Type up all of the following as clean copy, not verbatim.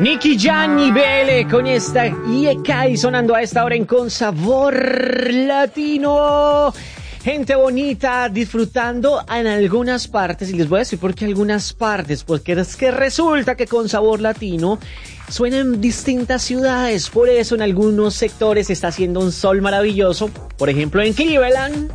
Nicky Jam y Bele con esta Yekai sonando a esta hora en Con Sabor Latino. Gente bonita disfrutando en algunas partes, y les voy a decir por qué algunas partes, porque es que resulta que Con Sabor Latino suena en distintas ciudades, por eso en algunos sectores está haciendo un sol maravilloso, por ejemplo en Cleveland,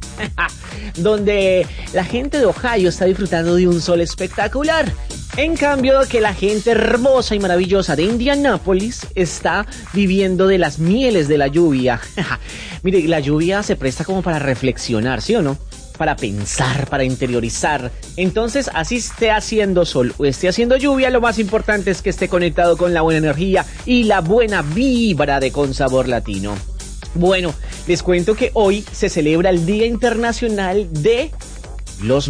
donde la gente de Ohio está disfrutando de un sol espectacular. En cambio, que la gente hermosa y maravillosa de Indianápolis está viviendo de las mieles de la lluvia. Mire, la lluvia se presta como para reflexionar, ¿sí o no? Para pensar, para interiorizar. Entonces, así esté haciendo sol o esté haciendo lluvia, lo más importante es que esté conectado con la buena energía y la buena vibra de Con Sabor Latino. Bueno, les cuento que hoy se celebra el Día Internacional de los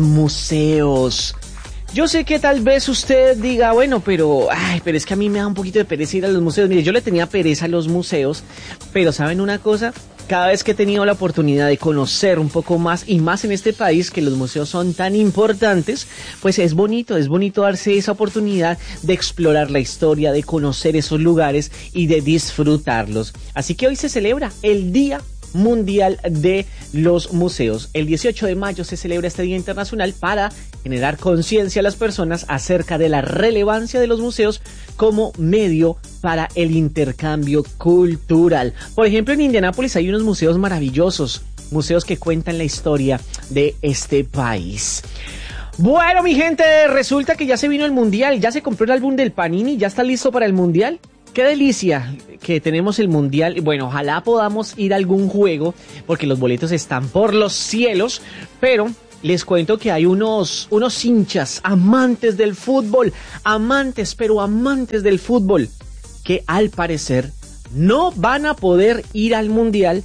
Museos. Yo sé que tal vez usted diga, bueno, pero es que a mí me da un poquito de pereza ir a los museos. Mire, yo le tenía pereza a los museos, pero ¿saben una cosa? Cada vez que he tenido la oportunidad de conocer un poco más, y más en este país que los museos son tan importantes, pues es bonito darse esa oportunidad de explorar la historia, de conocer esos lugares y de disfrutarlos. Así que hoy se celebra el Día Mundial de los Museos. El 18 de mayo se celebra este Día Internacional para generar conciencia a las personas acerca de la relevancia de los museos como medio para el intercambio cultural. Por ejemplo, en Indianápolis hay unos museos maravillosos, museos que cuentan la historia de este país. Bueno, mi gente, resulta que ya se vino el Mundial, ya se compró el álbum del Panini, ya está listo para el Mundial. Qué delicia que tenemos el Mundial. Bueno, ojalá podamos ir a algún juego, porque los boletos están por los cielos, pero les cuento que hay unos hinchas, amantes del fútbol, amantes del fútbol, que al parecer no van a poder ir al Mundial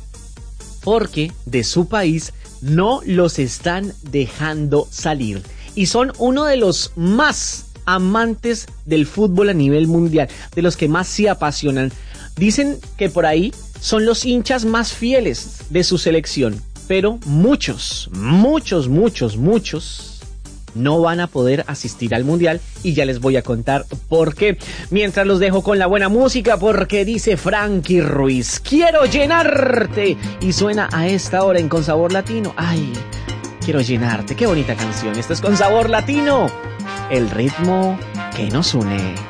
porque de su país no los están dejando salir. Y son uno de los más amantes del fútbol a nivel mundial, de los que más se apasionan. Dicen que por ahí son los hinchas más fieles de su selección, pero muchos no van a poder asistir al mundial, y ya les voy a contar por qué. Mientras los dejo con la buena música, porque dice Frankie Ruiz, quiero llenarte, y suena a esta hora en Con Sabor Latino. Ay, quiero llenarte, qué bonita canción. Esto es Con Sabor Latino, el ritmo que nos une.